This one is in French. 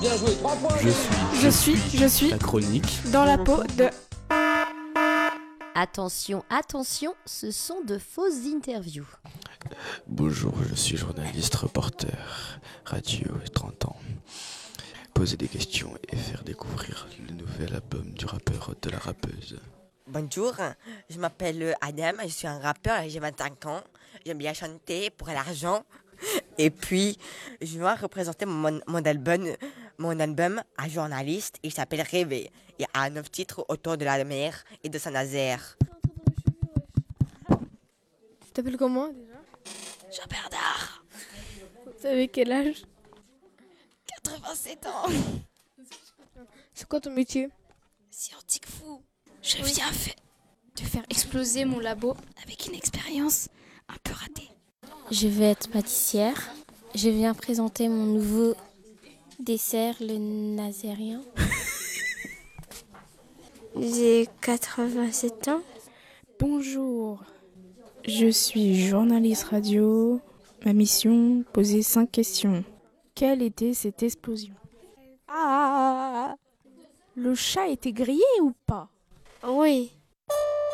Je suis La chronique dans la peau de... Attention, attention, ce sont de fausses interviews. Bonjour, je suis journaliste, reporter, radio, 30 ans. Poser des questions et faire découvrir le nouvel album du rappeur de la rappeuse. Bonjour, je m'appelle Adam, je suis un rappeur et j'ai 25 ans. J'aime bien chanter pour l'argent. Et puis, je vais représenter mon album à journaliste. Il s'appelle Rêver. Il y a 9 titres autour de la mer et de Saint-Nazaire. Tu t'appelles comment déjà? Jean-Bernard, Vous avez quel âge? 87 ans. C'est quoi ton métier? Scientifique fou. Je viens de faire exploser mon labo avec une expérience un peu ratée. Je vais être pâtissière. Je viens présenter mon nouveau dessert, le nazérien. J'ai 87 ans. Bonjour, je suis journaliste radio. Ma mission, poser 5 questions. Quelle était cette explosion? Ah! Le chat était grillé ou pas? Oui.